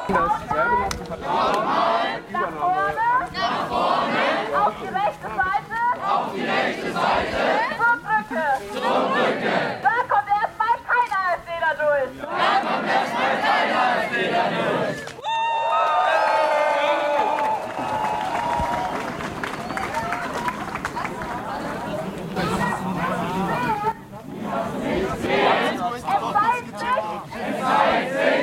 Nach vorne. Auf die rechte Seite. Zur Brücke. Da kommt erstmal kein AfDler durch. Es zeigt sich,